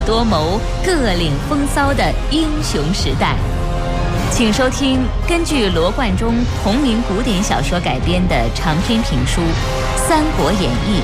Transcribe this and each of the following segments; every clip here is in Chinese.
多谋、各领风骚的英雄时代。请收听根据罗贯中同名古典小说改编的长篇评书《三国演义》。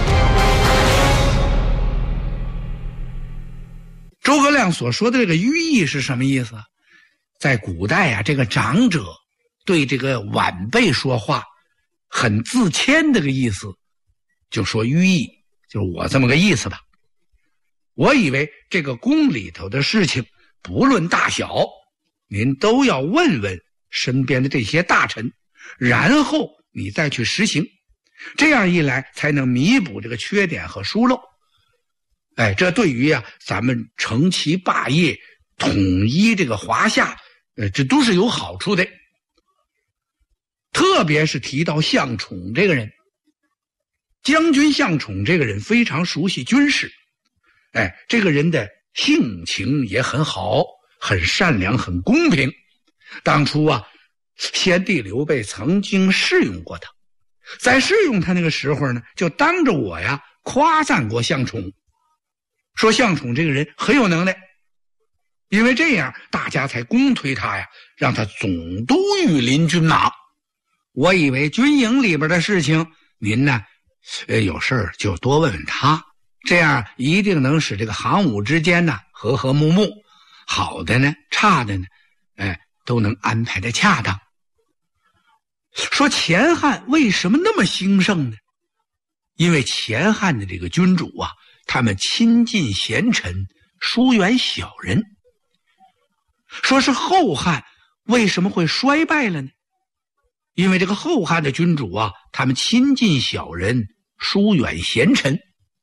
诸葛亮所说的这个寓意是什么意思？在古代啊，这个长者对这个晚辈说话很自谦这个意思，就说寓意，就是我这么个意思吧。我以为这个宫里头的事情不论大小，您都要问问身边的这些大臣，然后你再去实行，这样一来才能弥补这个缺点和疏漏。这对于咱们成其霸业，统一这个华夏，这都是有好处的。特别是提到项宠这个人，将军项宠这个人非常熟悉军事，这个人的性情也很好，很善良，很公平。当初先帝刘备曾经试用过他，在试用他那个时候呢，就当着我夸赞过项宠，说项宠这个人很有能耐，因为这样大家才公推他让他总督御林军马。我以为军营里边的事情，您呢，有事儿就多问问他，这样一定能使这个行伍之间呢和和睦睦，好的呢，差的呢，都能安排的恰当。说前汉为什么那么兴盛呢？因为前汉的这个君主他们亲近贤臣，疏远小人。说是后汉为什么会衰败了呢？因为这个后汉的君主他们亲近小人，疏远贤臣。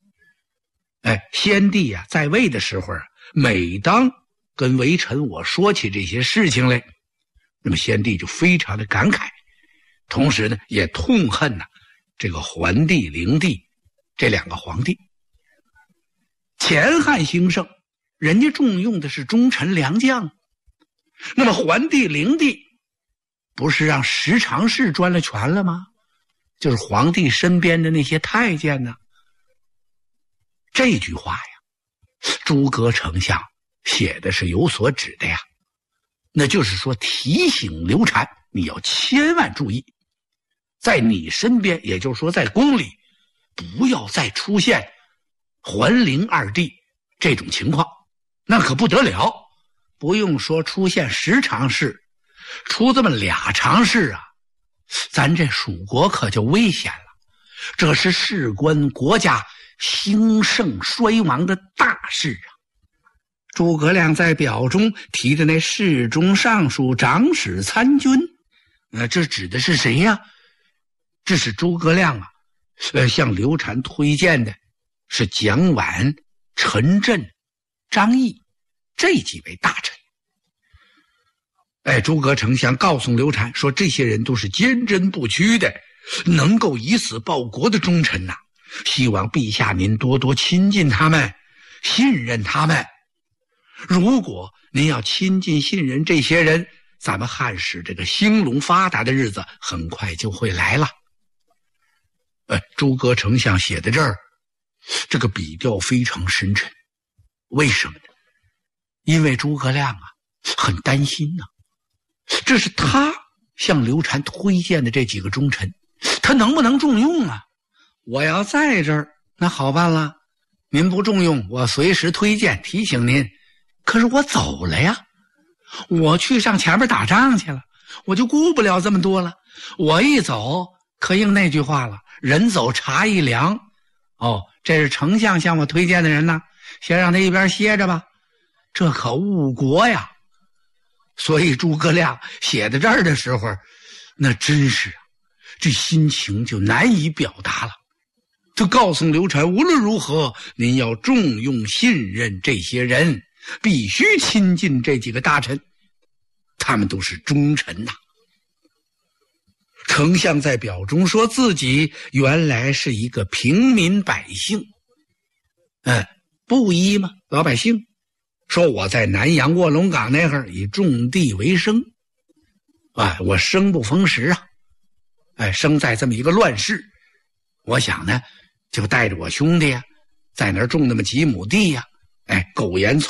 先帝在位的时候每当跟微臣我说起这些事情来，那么先帝就非常的感慨，同时呢也痛恨这个桓帝、灵帝这两个皇帝。前汉兴盛，人家重用的是忠臣良将，那么桓帝、灵帝不是让十常侍专了权了吗？就是皇帝身边的那些太监呢。这句话诸葛丞相写的是有所指的那就是说提醒刘禅，你要千万注意，在你身边，也就是说在宫里，不要再出现桓灵二帝这种情况，那可不得了。不用说出现十常侍，出这么俩常侍咱这蜀国可就危险了。这是事关国家兴盛衰亡的大事诸葛亮在表中提的那侍中、尚书、长史、参军，这指的是谁呀？这是诸葛亮向刘禅推荐的是蒋琬、陈震、张翼这几位大臣。诸葛丞相告诉刘禅说，这些人都是坚贞不屈的，能够以死报国的忠臣希望陛下您多多亲近他们，信任他们。如果您要亲近信任这些人，咱们汉室这个兴隆发达的日子很快就会来了。诸葛丞相写的这儿，这个笔调非常深沉。为什么呢？因为诸葛亮很担心这是他向刘禅推荐的这几个忠臣，他能不能重用我要在这儿那好办了，您不重用我随时推荐提醒您，可是我走了我去上前面打仗去了，我就顾不了这么多了。我一走可应那句话了，人走茶一凉。这是丞相向我推荐的人先让他一边歇着吧，这可误国呀。所以诸葛亮写到这儿的时候，那真是这心情就难以表达了。就告诉刘禅，无论如何您要重用信任这些人，必须亲近这几个大臣，他们都是忠臣丞相在表中说自己原来是一个平民百姓，布衣嘛，老百姓。说我在南阳卧龙岗那儿以种地为生，我生不逢时生在这么一个乱世，我想呢，就带着我兄弟在那儿种那么几亩地苟延